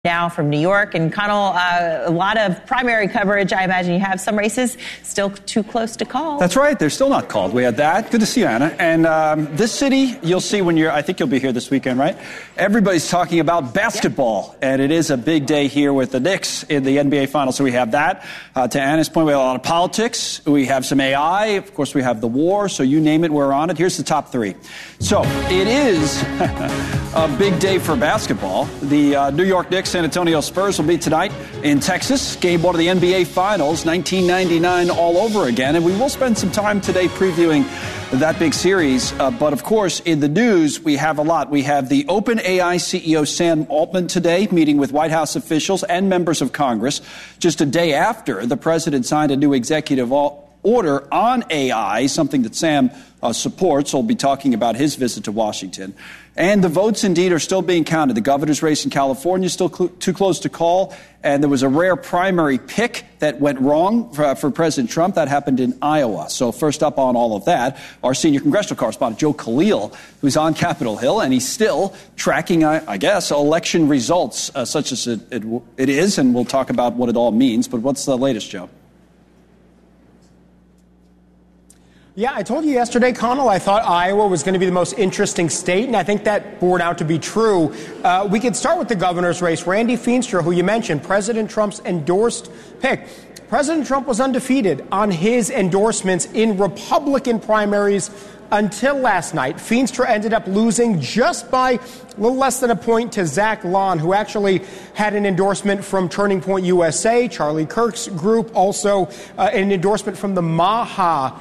Now from New York. And Connell, a lot of primary coverage. I imagine you have some races still too close to call. That's right. They're still not called. We had that. Good to see you, Anna. And this city, you'll see I think you'll be here this weekend, right? Everybody's talking about basketball. Yep. And it is a big day here with the Knicks in the NBA Finals. So we have that. To Anna's point, we have a lot of politics. We have some AI. Of course, we have the war. So you name it, we're on it. Here's the top three. So it is a big day for basketball. The New York Knicks San Antonio Spurs will be tonight in Texas. Game one of the NBA Finals, 1999 all over again. And we will spend some time today previewing that big series. But, of course, in the news, we have a lot. We have the OpenAI CEO Sam Altman today meeting with White House officials and members of Congress just a day after the president signed a new executive order on AI, something that Sam supports. We'll be talking about his visit to Washington. And the votes, indeed, are still being counted. The governor's race in California is still too close to call. And there was a rare primary pick that went wrong for President Trump. That happened in Iowa. So first up on all of that, our senior congressional correspondent, Joe Khalil, who's on Capitol Hill, and he's still tracking, I guess, election results such as it is. And we'll talk about what it all means. But what's the latest, Joe? Yeah, I told you yesterday, Connell, I thought Iowa was going to be the most interesting state, and I think that bore out to be true. We could start with the governor's race. Randy Feenstra, who you mentioned, President Trump's endorsed pick. President Trump was undefeated on his endorsements in Republican primaries until last night. Feenstra ended up losing just by a little less than a point to Zach Lon, who actually had an endorsement from Turning Point USA, Charlie Kirk's group, also an endorsement from the Maha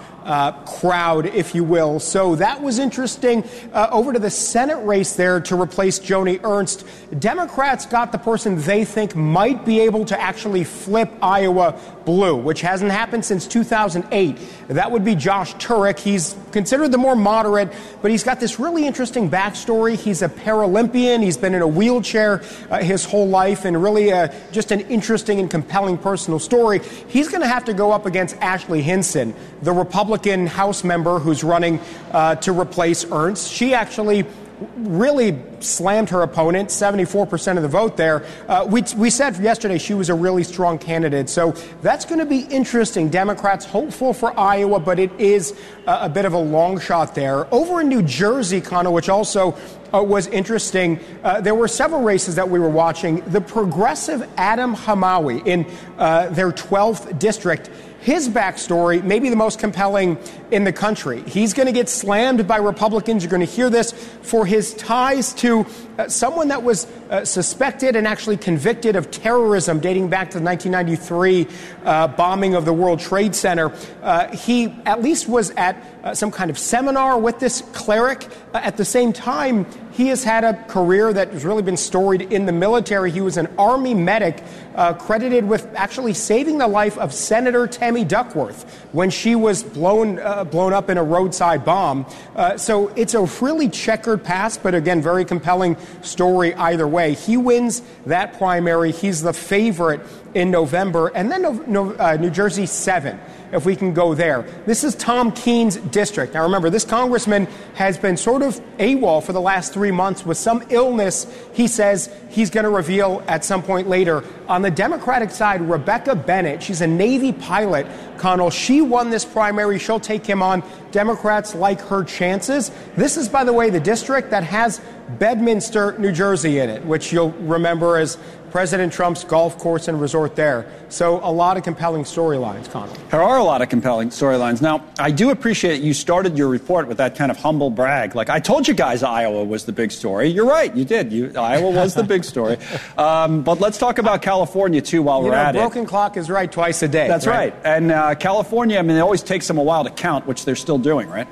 crowd, if you will. So that was interesting. Over to the Senate race there to replace Joni Ernst. Democrats got the person they think might be able to actually flip Iowa blue, which hasn't happened since 2008. That would be Josh Turek. He's considered the more moderate, but he's got this really interesting backstory. He's a Paralympian. He's been in a wheelchair his whole life, and really just an interesting and compelling personal story. He's going to have to go up against Ashley Hinson, the Republican House member who's running to replace Ernst. She actually really slammed her opponent, 74% of the vote there. We said yesterday she was a really strong candidate. So that's going to be interesting. Democrats hopeful for Iowa, but it is a bit of a long shot there. Over in New Jersey, Connor, which also was interesting, there were several races that we were watching. The progressive Adam Hamawi in their 12th district, his backstory may be the most compelling in the country. He's going to get slammed by Republicans. You're going to hear this for his ties to someone that was suspected and actually convicted of terrorism dating back to the 1993 bombing of the World Trade Center. He at least was at some kind of seminar with this cleric. At the same time, he has had a career that has really been storied in the military. He was an Army medic credited with actually saving the life of Senator Tammy Duckworth when she was blown up in a roadside bomb. So it's a really checkered past, but again, very compelling story either way. He wins that primary. He's the favorite in November. And then New Jersey 7, if we can go there. This is Tom Keene's district. Now, remember, this congressman has been sort of AWOL for the last 3 months with some illness he says he's going to reveal at some point later. On the Democratic side, Rebecca Bennett, she's a Navy pilot, Connell. She won this primary. She'll take him on. Democrats like her chances. This is, by the way, the district that has Bedminster, New Jersey in it, which you'll remember as President Trump's golf course and resort there. So a lot of compelling storylines, Connell. There are a lot of compelling storylines. Now, I do appreciate you started your report with that kind of humble brag. Like, I told you guys Iowa was the big story. You're right. You did. Iowa was the big story. But let's talk about California, too, while we're at it. Broken clock is right twice a day. That's right. And California, I mean, it always takes them a while to count, which they're still doing, right?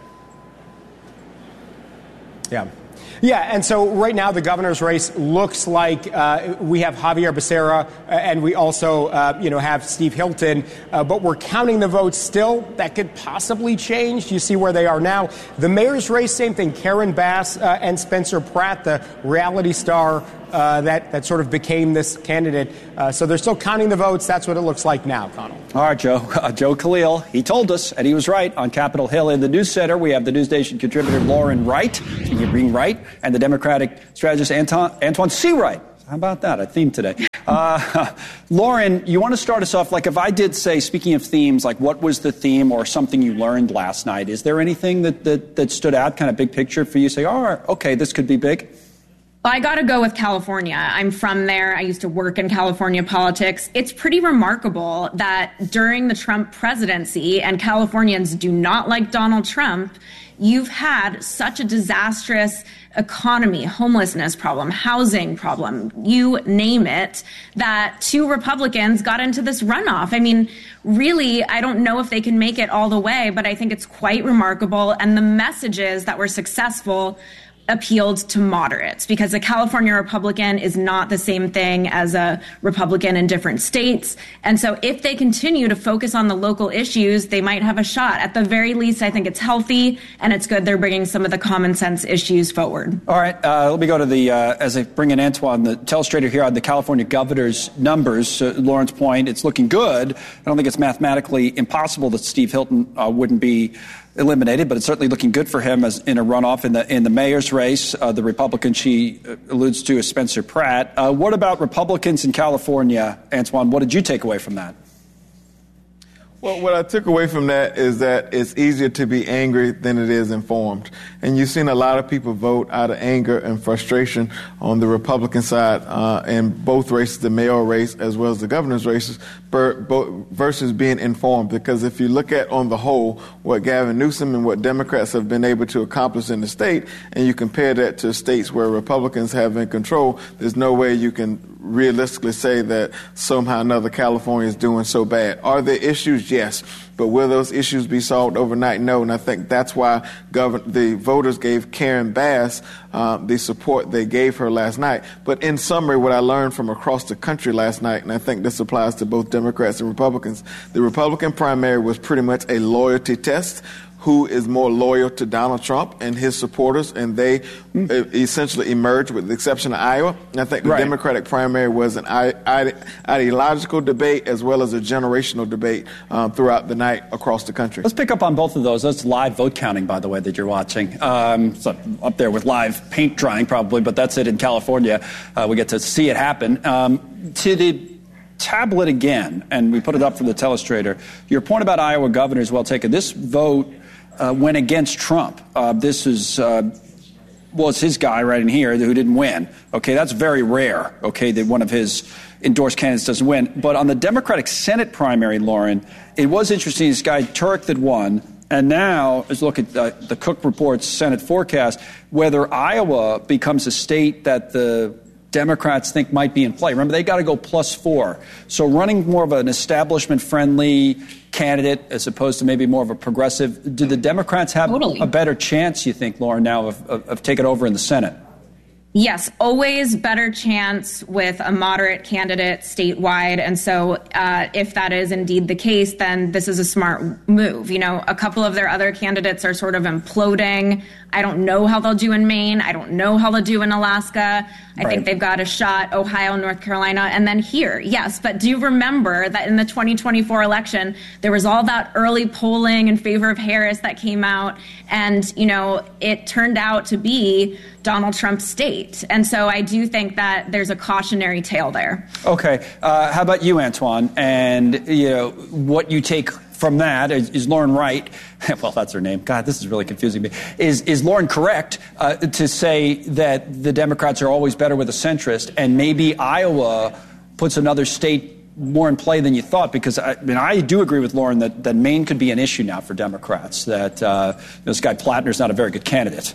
Yeah, and so right now the governor's race looks like we have Javier Becerra and we also, have Steve Hilton, but we're counting the votes still. That could possibly change. You see where they are now. The mayor's race, same thing. Karen Bass and Spencer Pratt, the reality star that sort of became this candidate. So they're still counting the votes. That's what it looks like now, Connell. All right, Joe. Joe Khalil, he told us, and he was right, on Capitol Hill. In the News Center, we have the Newsnation contributor Lauren Wright, speaking of being right, and the Democratic strategist Antoine Seawright. How about that? A theme today. Lauren, you want to start us off? Like, if I did say, speaking of themes, like what was the theme or something you learned last night? Is there anything that stood out, kind of big picture for you? Say, oh, okay, this could be big. Well, I got to go with California. I'm from there. I used to work in California politics. It's pretty remarkable that during the Trump presidency, and Californians do not like Donald Trump, you've had such a disastrous economy, homelessness problem, housing problem, you name it, that 2 Republicans got into this runoff. I mean, really, I don't know if they can make it all the way, but I think it's quite remarkable. And the messages that were successful appealed to moderates, because a California Republican is not the same thing as a Republican in different states. And so if they continue to focus on the local issues, they might have a shot. At the very least, I think it's healthy and it's good they're bringing some of the common sense issues forward. All right. Let me go to the, as I bring in Antoine, the telestrator here on the California governor's numbers. Lauren's point, it's looking good. I don't think it's mathematically impossible that Steve Hilton wouldn't be eliminated, but it's certainly looking good for him as in a runoff in the mayor's race. The Republican she alludes to is Spencer Pratt. What about Republicans in California, Antoine? What did you take away from that? Well, what I took away from that is that it's easier to be angry than it is informed. And you've seen a lot of people vote out of anger and frustration on the Republican side in both races, the mayoral race as well as the governor's races, versus being informed. Because if you look at, on the whole, what Gavin Newsom and what Democrats have been able to accomplish in the state, and you compare that to states where Republicans have in control, there's no way you can realistically say that somehow or another California is doing so bad. Are there issues? Yes. But will those issues be solved overnight? No. And I think that's why the voters gave Karen Bass the support they gave her last night. But in summary, what I learned from across the country last night, and I think this applies to both Democrats and Republicans, the Republican primary was pretty much a loyalty test. Who is more loyal to Donald Trump and his supporters, and they essentially emerged with the exception of Iowa. And I think the Democratic primary was an ideological debate as well as a generational debate throughout the night across the country. Let's pick up on both of those. That's live vote counting, by the way, that you're watching. It's up there with live paint drying probably, but that's it in California. We get to see it happen. To the tablet again, and we put it up from the telestrator. Your point about Iowa governor is well taken. This vote went against Trump. This is, it's his guy right in here who didn't win. Okay, that's very rare, okay, that one of his endorsed candidates doesn't win. But on the Democratic Senate primary, Lauren, it was interesting, this guy Turk that won, and now, as look at the Cook Report's Senate forecast, whether Iowa becomes a state that the Democrats think might be in play. Remember, they got to go +4. So running more of an establishment-friendly candidate as opposed to maybe more of a progressive, do the Democrats have a better chance, you think, Lauren, now of taking over in the Senate? Yes, always better chance with a moderate candidate statewide. And so if that is indeed the case, then this is a smart move. You know, a couple of their other candidates are sort of imploding. I don't know how they'll do in Maine. I don't know how they'll do in Alaska. I think they've got a shot, Ohio, North Carolina, and then here. Yes, but do remember that in the 2024 election, there was all that early polling in favor of Harris that came out. And, you know, it turned out to be Donald Trump's state. And so I do think that there's a cautionary tale there. Okay. How about you, Antoine? And, you know, what you take from that, is Lauren right? Well, that's her name. God, this is really confusing me. Is Lauren correct to say that the Democrats are always better with a centrist, and maybe Iowa puts another state more in play than you thought? Because I do agree with Lauren that Maine could be an issue now for Democrats, that this guy Plattner's not a very good candidate.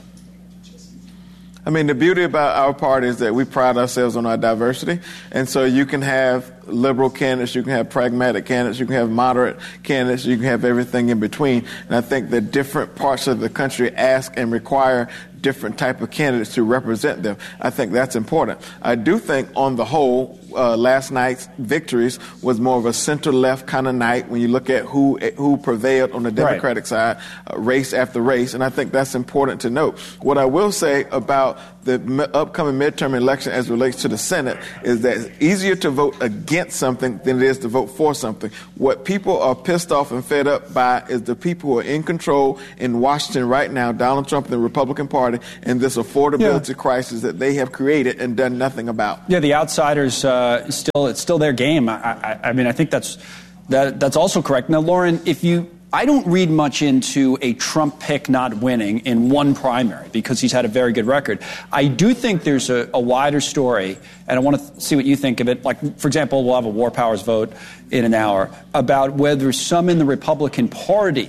I mean, the beauty about our party is that we pride ourselves on our diversity. And so you can have liberal candidates, you can have pragmatic candidates, you can have moderate candidates, you can have everything in between. And I think that different parts of the country ask and require different type of candidates to represent them. I think that's important. I do think on the whole, last night's victories was more of a center-left kind of night when you look at who prevailed on the Democratic side, race after race, and I think that's important to note. What I will say about the upcoming midterm election as it relates to the Senate is that it's easier to vote against something than it is to vote for something. What people are pissed off and fed up by is the people who are in control in Washington right now, Donald Trump and the Republican Party, and this affordability crisis that they have created and done nothing about. Yeah, the outsiders, it's still their game. I mean, I think that's also correct. Now, Lauren, I don't read much into a Trump pick not winning in one primary because he's had a very good record. I do think there's a wider story, and I want to see what you think of it. Like, for example, we'll have a War Powers vote in an hour about whether some in the Republican Party,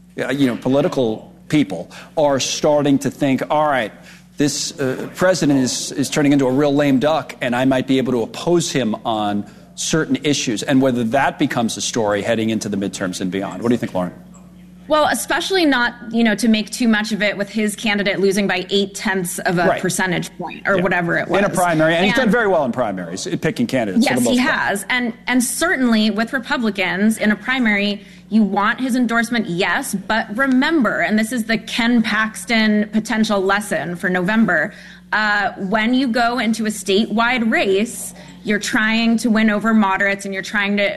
political people, are starting to think, all right, this president is turning into a real lame duck, and I might be able to oppose him on certain issues, and whether that becomes a story heading into the midterms and beyond. What do you think, Lauren? Well, especially not, to make too much of it with his candidate losing by 0.8 of a percentage point or whatever it was. In a primary, and he's done very well in primaries, picking candidates. Yes, he has. And certainly with Republicans in a primary, you want his endorsement, yes, but remember, and this is the Ken Paxton potential lesson for November, when you go into a statewide race, you're trying to win over moderates and you're trying to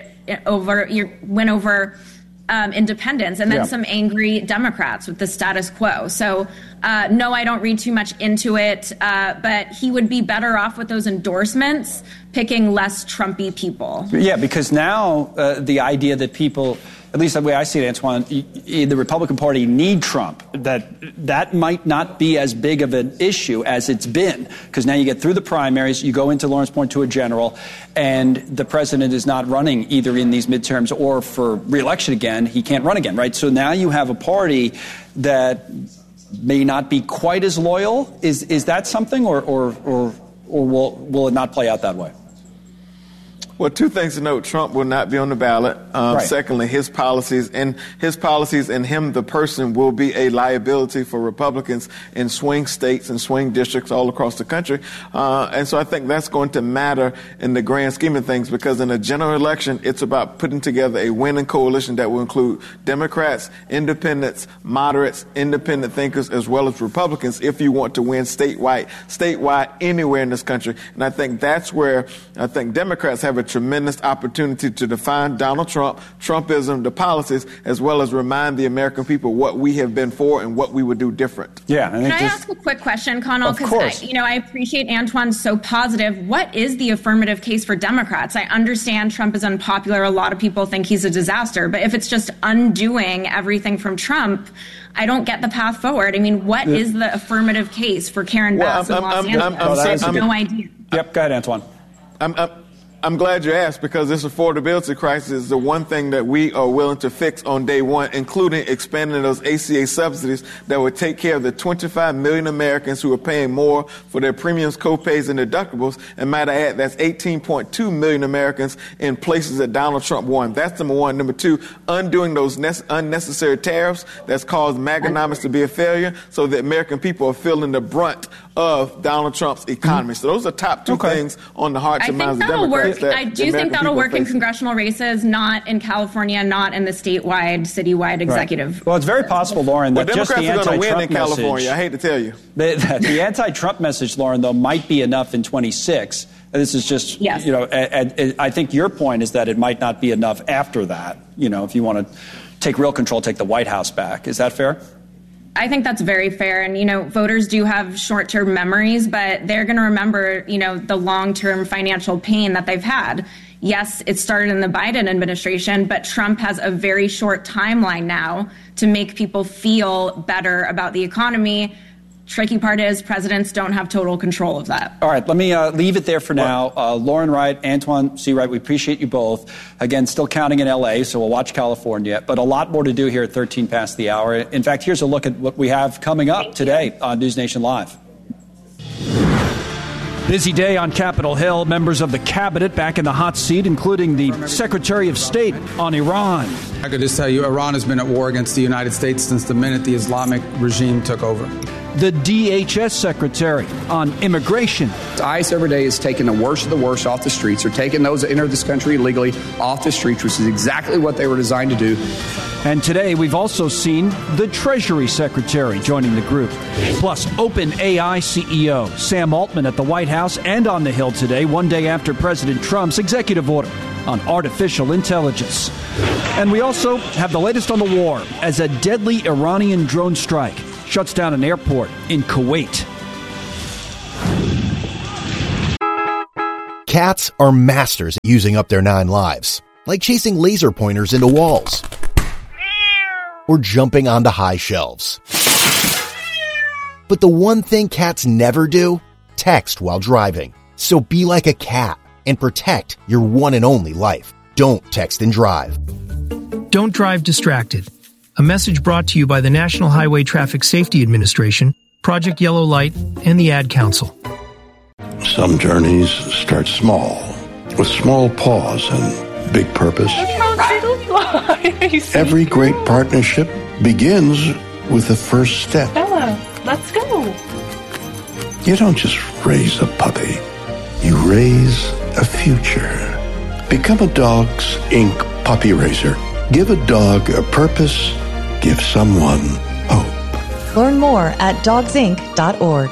win over independents and then some angry Democrats with the status quo. So, no, I don't read too much into it, but he would be better off with those endorsements picking less Trumpy people. Yeah, because now the idea that people, at least the way I see it, Antoine, the Republican Party need Trump. That might not be as big of an issue as it's been, because now you get through the primaries, you go into Lauren's point to a general, and the president is not running either in these midterms or for re-election again. He can't run again, right? So now you have a party that may not be quite as loyal. Is that something, or will it not play out that way? Well, two things to note. Trump will not be on the ballot. Secondly, his policies and him, the person, will be a liability for Republicans in swing states and swing districts all across the country. And so I think that's going to matter in the grand scheme of things, because in a general election, it's about putting together a winning coalition that will include Democrats, independents, moderates, independent thinkers, as well as Republicans, if you want to win statewide anywhere in this country. And I think that's where I think Democrats have a tremendous opportunity to define Donald Trump, Trumpism, the policies, as well as remind the American people what we have been for and what we would do different. Yeah. Can I ask a quick question, Connell? Because I appreciate Antoine's so positive. What is the affirmative case for Democrats? I understand Trump is unpopular. A lot of people think he's a disaster. But if it's just undoing everything from Trump, I don't get the path forward. I mean, what is the affirmative case for Karen Bass in Los Angeles? I have no idea. Yep, go ahead, Antoine. I'm glad you asked, because this affordability crisis is the one thing that we are willing to fix on day one, including expanding those ACA subsidies that would take care of the 25 million Americans who are paying more for their premiums, co-pays, and deductibles. And might I add, that's 18.2 million Americans in places that Donald Trump won. That's number one. Number two, undoing those unnecessary tariffs that's caused Maganomics to be a failure, so the American people are feeling the brunt of Donald Trump's economy. So those are top two things on the hearts and minds of Democrats. I do think that'll work in congressional races, not in California, not in the citywide executive. Well, it's very possible, Lauren, that just the Democrats are going to win in California. Message, I hate to tell you. The anti-Trump message, Lauren, though, might be enough in 26. This is just, I think your point is that it might not be enough after that. If you want to take real control, take the White House back. Is that fair? I think that's very fair. And, voters do have short-term memories, but they're going to remember, the long-term financial pain that they've had. Yes, it started in the Biden administration, but Trump has a very short timeline now to make people feel better about the economy. Tricky part is presidents don't have total control of that. All right, let me leave it there for now. Lauren Wright, Antoine C. Wright, we appreciate you both. Again, still counting in L.A., so we'll watch California, but a lot more to do here at 13 past the hour. In fact, here's a look at what we have coming up today on News Nation Live. Busy day on Capitol Hill. Members of the cabinet back in the hot seat, including the Secretary of State on Iran. I could just tell you, Iran has been at war against the United States since the minute the Islamic regime took over. the DHS secretary on immigration. ICE every day is taking the worst of the worst off the streets. They're taking those that enter this country illegally off the streets, which is exactly what they were designed to do. And today, we've also seen the Treasury Secretary joining the group. Plus, OpenAI CEO Sam Altman at the White House and on the Hill today, one day after President Trump's executive order on artificial intelligence. And we also have the latest on the war as a deadly Iranian drone strike shuts down an airport in Kuwait. Cats are masters at using up their 9 lives, like chasing laser pointers into walls or jumping onto high shelves. But the one thing cats never do? Text while driving. So be like a cat and protect your one and only life. Don't text and drive. Don't drive distracted. A message brought to you by the National Highway Traffic Safety Administration, Project Yellow Light, and the Ad Council. Some journeys start small, with small pause and big purpose. Every great partnership begins with the first step. Bella, let's go. You don't just raise a puppy. You raise a future. Become a Dogs Inc. puppy raiser. Give a dog a purpose. Give someone hope. Learn more at dogsinc.org.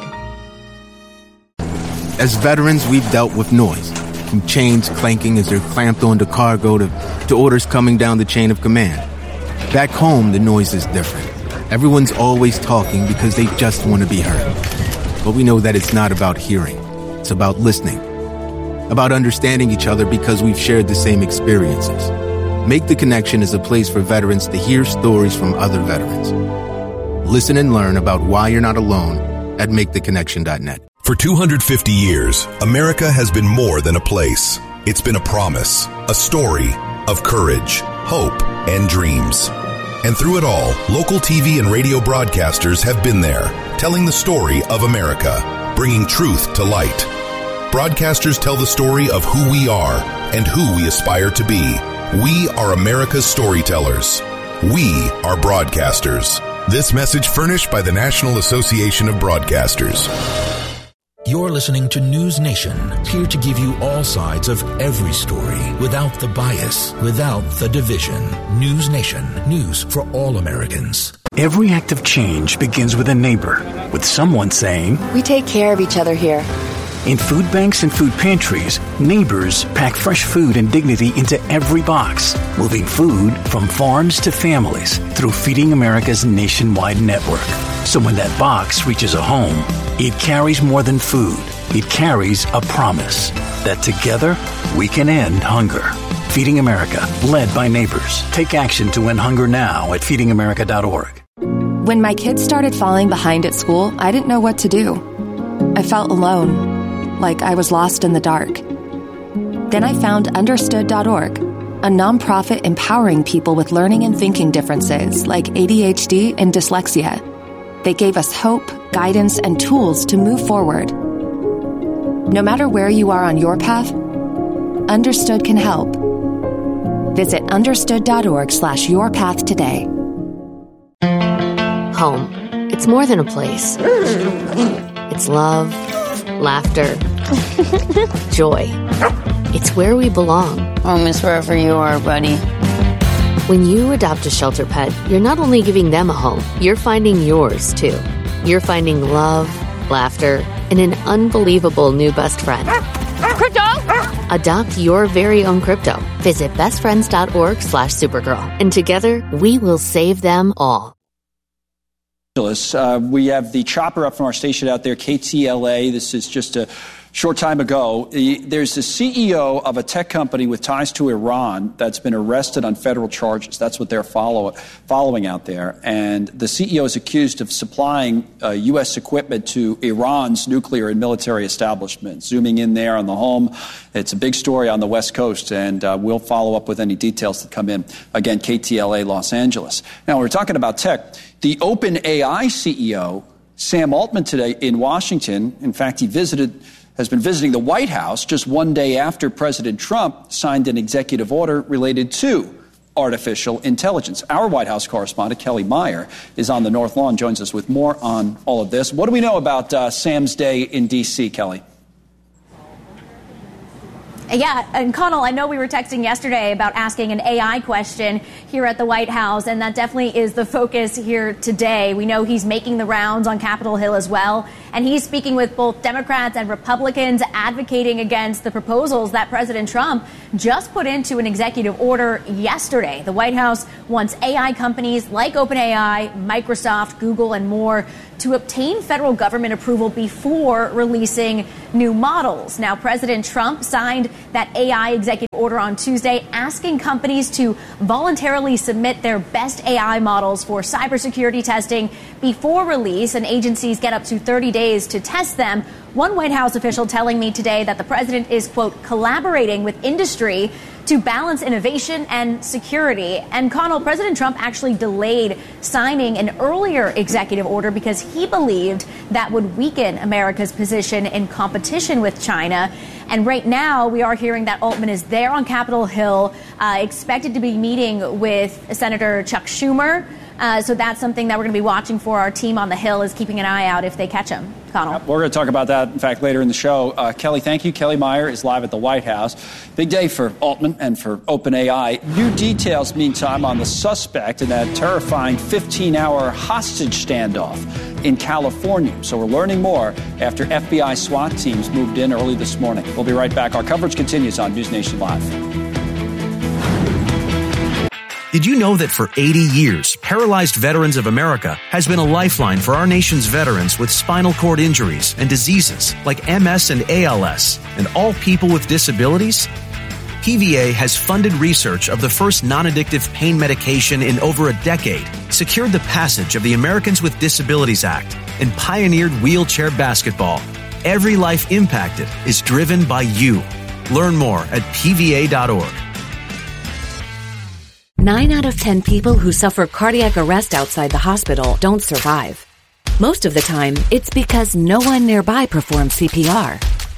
As veterans, we've dealt with noise, from chains clanking as they're clamped onto cargo to orders coming down the chain of command. Back home, the noise is different. Everyone's always talking because they just want to be heard. But we know that it's not about hearing. It's about listening. About understanding each other because we've shared the same experiences. Make the Connection is a place for veterans to hear stories from other veterans. Listen and learn about why you're not alone at maketheconnection.net. For 250 years, America has been more than a place. It's been a promise, a story of courage, hope, and dreams. And through it all, local TV and radio broadcasters have been there, telling the story of America, bringing truth to light. Broadcasters tell the story of who we are and who we aspire to be. We are America's storytellers. We are broadcasters. This message furnished by the National Association of Broadcasters. You're listening to News Nation, here to give you all sides of every story, without the bias, without the division. News Nation, news for all Americans. Every act of change begins with a neighbor, with someone saying, "We take care of each other here." In food banks and food pantries, neighbors pack fresh food and dignity into every box, moving food from farms to families through Feeding America's nationwide network. So when that box reaches a home, it carries more than food. It carries a promise that together we can end hunger. Feeding America, led by neighbors. Take action to end hunger now at feedingamerica.org. When my kids started falling behind at school, I didn't know what to do. I felt alone, like I was lost in the dark. Then I found Understood.org, a nonprofit empowering people with learning and thinking differences like ADHD and dyslexia. They gave us hope, guidance, and tools to move forward. No matter where you are on your path, Understood can help. Visit understood.org/yourpath today. Home. It's more than a place. It's love, laughter, joy. It's where we belong. Home is wherever you are, buddy. When you adopt a shelter pet, you're not only giving them a home, you're finding yours, too. You're finding love, laughter, and an unbelievable new best friend. Crypto! Adopt your very own crypto. Visit bestfriends.org/Supergirl. And together, we will save them all. We have the chopper up from our station out there, KTLA. This is just a short time ago. There's the CEO of a tech company with ties to Iran that's been arrested on federal charges. That's what they're following out there. And the CEO is accused of supplying U.S. equipment to Iran's nuclear and military establishment. Zooming in there on the home, it's a big story on the West Coast, and we'll follow up with any details that come in. Again, KTLA Los Angeles. Now, we're talking about tech. The OpenAI CEO, Sam Altman, today in Washington, in fact, has been visiting the White House just one day after President Trump signed an executive order related to artificial intelligence. Our White House correspondent, Kelly Meyer, is on the North Lawn, joins us with more on all of this. What do we know about Sam's Day in D.C., Kelly? Yeah, and Connell, I know we were texting yesterday about asking an AI question here at the White House, and that definitely is the focus here today. We know he's making the rounds on Capitol Hill as well, and he's speaking with both Democrats and Republicans advocating against the proposals that President Trump just put into an executive order yesterday. The White House wants AI companies like OpenAI, Microsoft, Google, and more to obtain federal government approval before releasing new models. Now, President Trump signed that AI executive order on Tuesday, asking companies to voluntarily submit their best AI models for cybersecurity testing before release, and agencies get up to 30 days to test them. One White House official telling me today that the president is, quote, collaborating with industry to balance innovation and security. And Connell, President Trump actually delayed signing an earlier executive order because he believed that would weaken America's position in competition with China. And right now, we are hearing that Altman is there on Capitol Hill, expected to be meeting with Senator Chuck Schumer. So that's something that we're going to be watching for. Our team on the Hill is keeping an eye out if they catch him. Connell. We're going to talk about that, in fact, later in the show. Kelly, thank you. Kelly Meyer is live at the White House. Big day for Altman and for OpenAI. New details, meantime, on the suspect in that terrifying 15-hour hostage standoff in California. So we're learning more after FBI SWAT teams moved in early this morning. We'll be right back. Our coverage continues on News Nation Live. Did you know that for 80 years, Paralyzed Veterans of America has been a lifeline for our nation's veterans with spinal cord injuries and diseases like MS and ALS, and all people with disabilities? PVA has funded research of the first non-addictive pain medication in over a decade, secured the passage of the Americans with Disabilities Act, and pioneered wheelchair basketball. Every life impacted is driven by you. Learn more at pva.org. 9 out of 10 people who suffer cardiac arrest outside the hospital don't survive. Most of the time, it's because no one nearby performs CPR.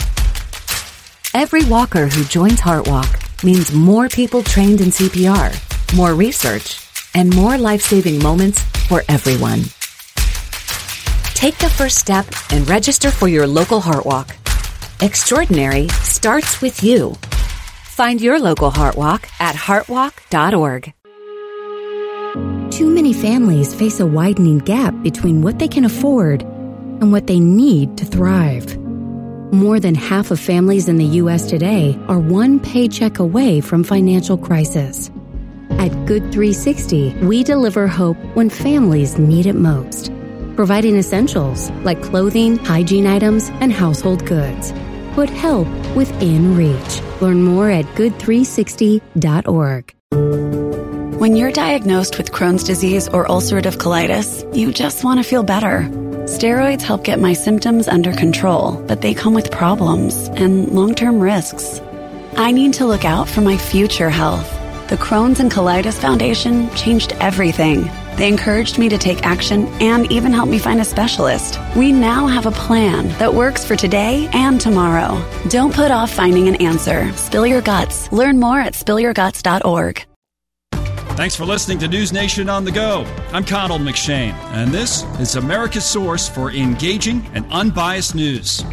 Every walker who joins HeartWalk means more people trained in CPR, more research, and more life-saving moments for everyone. Take the first step and register for your local HeartWalk. Extraordinary starts with you. Find your local HeartWalk at heartwalk.org. Too many families face a widening gap between what they can afford and what they need to thrive. More than half of families in the U.S. today are one paycheck away from financial crisis. At Good 360, we deliver hope when families need it most, providing essentials like clothing, hygiene items, and household goods. Put help within reach. Learn more at good360.org. When you're diagnosed with Crohn's disease or ulcerative colitis, you just want to feel better. Steroids help get my symptoms under control, but they come with problems and long-term risks. I need to look out for my future health. The Crohn's and Colitis Foundation changed everything. They encouraged me to take action and even helped me find a specialist. We now have a plan that works for today and tomorrow. Don't put off finding an answer. Spill your guts. Learn more at spillyourguts.org. Thanks for listening to News Nation on the Go. I'm Connell McShane, and this is America's source for engaging and unbiased news.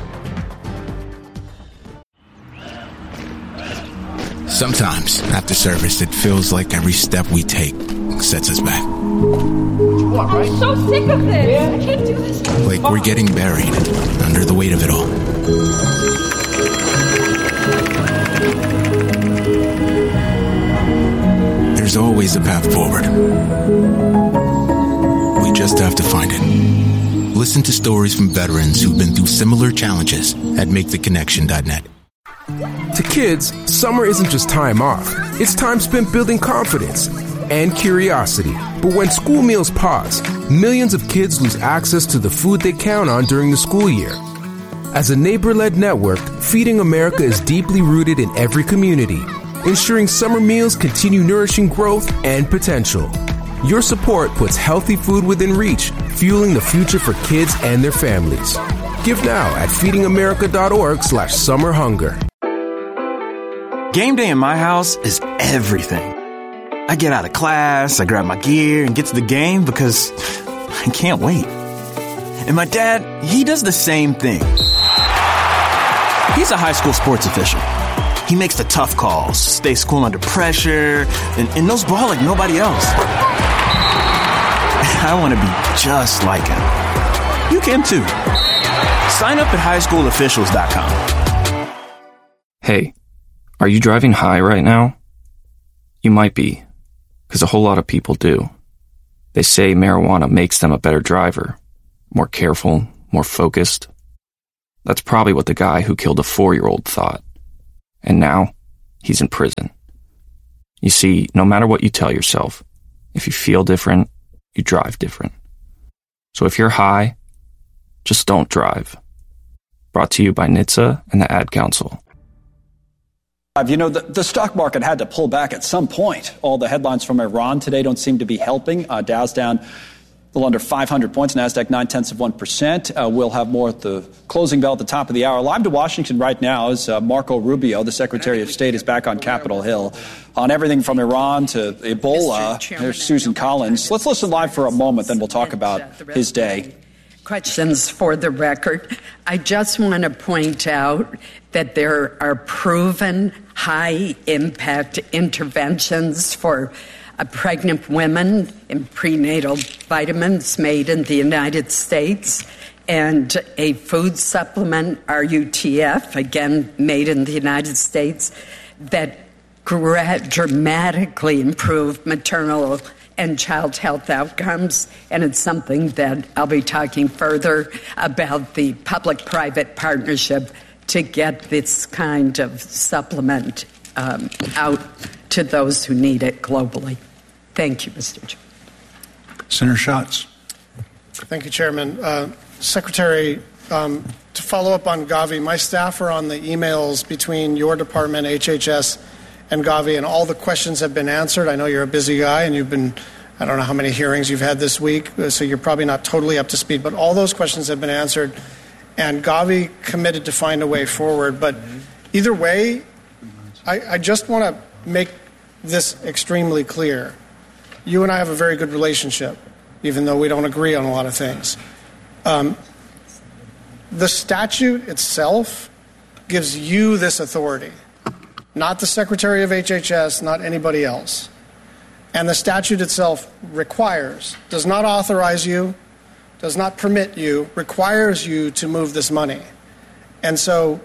Sometimes, after service, it feels like every step we take sets us back. I'm so sick of this. I can't do this. Like we're getting buried under the weight of it all. There's always a path forward. We just have to find it. Listen to stories from veterans who've been through similar challenges at MakeTheConnection.net. To kids, summer isn't just time off. It's time spent building confidence and curiosity. But when school meals pause, millions of kids lose access to the food they count on during the school year. As a neighbor-led network, Feeding America is deeply rooted in every community, ensuring summer meals continue nourishing growth and potential. Your support puts healthy food within reach, fueling the future for kids and their families. Give now at feedingamerica.org/summerhunger. Game day in my house is everything. I get out of class, I grab my gear and get to the game because I can't wait. And my dad, he does the same thing. He's a high school sports official. He makes the tough calls, stays cool under pressure, and knows ball like nobody else. I want to be just like him. You can too. Sign up at highschoolofficials.com. Hey, are you driving high right now? You might be, because a whole lot of people do. They say marijuana makes them a better driver, more careful, more focused. That's probably what the guy who killed a 4-year-old thought. And now, he's in prison. You see, no matter what you tell yourself, if you feel different, you drive different. So if you're high, just don't drive. Brought to you by NHTSA and the Ad Council. You know, the stock market had to pull back at some point. All the headlines from Iran today don't seem to be helping. Dow's down a little under 500 points, NASDAQ 0.9%. We'll have more at the closing bell at the top of the hour. Live to Washington right now is Marco Rubio, the Secretary of State, is back on Capitol Hill on everything from Iran to Ebola. There's Susan Collins. Let's listen live for a moment, then we'll talk about his day. Questions for the record. I just want to point out that there are proven high-impact interventions for pregnant women in prenatal vitamins made in the United States and a food supplement, RUTF, again made in the United States, that dramatically improved maternal and child health outcomes, and it's something that I'll be talking further about the public-private partnership to get this kind of supplement out to those who need it globally. Thank you, Mr. Chair. Senator Schatz. Thank you, Chairman. Secretary, to follow up on Gavi, my staff are on the emails between your department, HHS, and Gavi, and all the questions have been answered. I know you're a busy guy, and you've been, I don't know how many hearings you've had this week, so you're probably not totally up to speed, but all those questions have been answered, and Gavi committed to find a way forward. But either way, I just want to make this extremely clear. You and I have a very good relationship, even though we don't agree on a lot of things. The statute itself gives you this authority. Not the Secretary of HHS, not anybody else. And the statute itself requires, does not authorize you, does not permit you, requires you to move this money. And so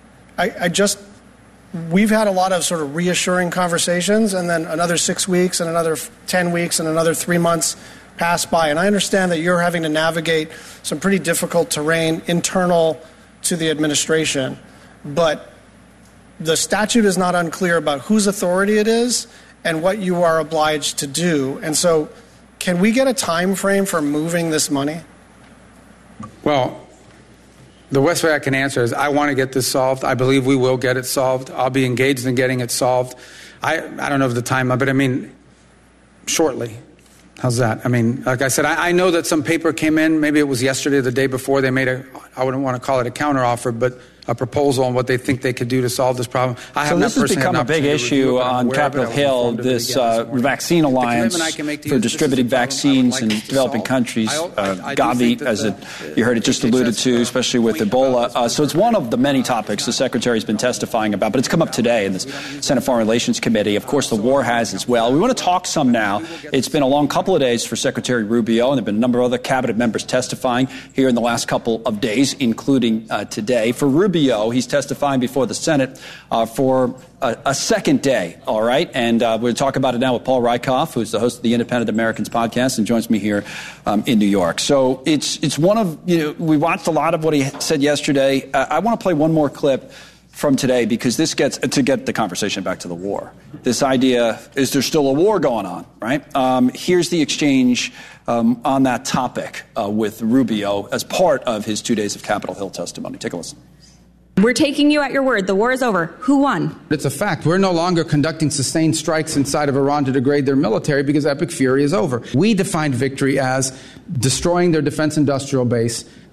we've had a lot of sort of reassuring conversations, and then another 6 weeks and another 10 weeks and another 3 months pass by. And I understand that you're having to navigate some pretty difficult terrain internal to the administration. But the statute is not unclear about whose authority it is and what you are obliged to do. And so can we get a time frame for moving this money? Well, the best way I can answer is I want to get this solved. I believe we will get it solved. I'll be engaged in getting it solved. I don't know of the time, but I mean, shortly. How's that? I mean, like I said, I know that some paper came in. Maybe it was yesterday or the day before. They made I wouldn't want to call it a counteroffer, but a proposal on what they think they could do to solve this problem. So this has become a big issue on Capitol Hill, this vaccine alliance for distributing vaccines in developing countries. Gavi, as you heard it just alluded to, especially with Ebola. So it's one of the many topics the Secretary's been testifying about, but it's come up today in the Senate Foreign Relations Committee. Of course, the war has as well. We want to talk some now. It's been a long couple of days for Secretary Rubio, and there have been a number of other cabinet members testifying here in the last couple of days, including today. For Rubio, he's testifying before the Senate for a second day, all right? And we'll talk about it now with Paul Rieckhoff, who's the host of the Independent Americans podcast and joins me here in New York. So it's one of, we watched a lot of what he said yesterday. I want to play one more clip from today because this gets to get the conversation back to the war. This idea, is there still a war going on, right? Here's the exchange on that topic with Rubio as part of his 2 days of Capitol Hill testimony. Take a listen. We're taking you at your word. The war is over. Who won? It's a fact. We're no longer conducting sustained strikes inside of Iran to degrade their military because epic fury is over. We defined victory as destroying their defense industrial base,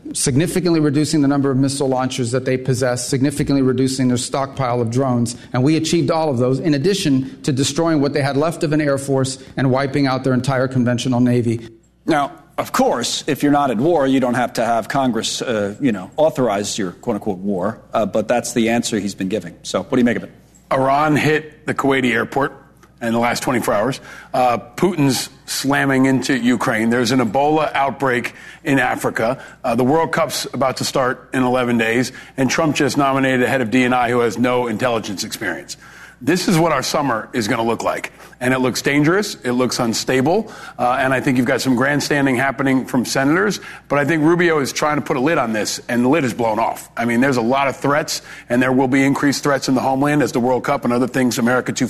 significantly reducing the number of missile launchers that they possess, significantly reducing their stockpile of drones. And we achieved all of those, in addition to destroying what they had left of an Air Force and wiping out their entire conventional Navy. Now, of course, if you're not at war, you don't have to have Congress, authorize your quote-unquote war. But that's the answer he's been giving. So what do you make of it? Iran hit the Kuwaiti airport in the last 24 hours. Putin's slamming into Ukraine. There's an Ebola outbreak in Africa. The World Cup's about to start in 11 days. And Trump just nominated a head of D&I who has no intelligence experience. This is what our summer is going to look like. And it looks dangerous. It looks unstable. And I think you've got some grandstanding happening from senators. But I think Rubio is trying to put a lid on this, and the lid is blown off. I mean, there's a lot of threats, and there will be increased threats in the homeland as the World Cup and other things America